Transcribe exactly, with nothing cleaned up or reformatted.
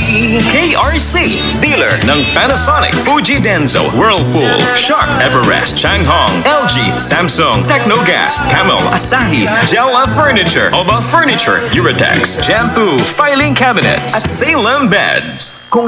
K R C, dealer ng Panasonic, Fuji Denso, Whirlpool, Shark, Everest, Changhong, L G, Samsung, Technogas, Camel, Asahi, Jella Furniture, Oba Furniture, Uratex, Shampoo, Filing Cabinets, at Salem Beds. Kung